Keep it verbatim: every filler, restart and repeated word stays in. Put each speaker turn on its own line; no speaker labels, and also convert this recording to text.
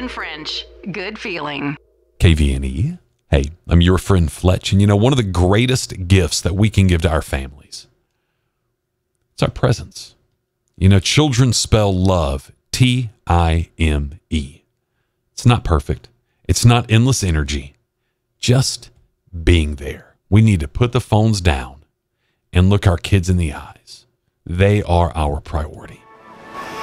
and French. Good feeling.
K V N E. Hey, I'm your friend Fletch, and you know, one of the greatest gifts that we can give to our families, it's our presence. You know, children spell love T I M E. It's not perfect. It's not endless energy. Just being there. We need to put the phones down and look our kids in the eyes. They are our priority.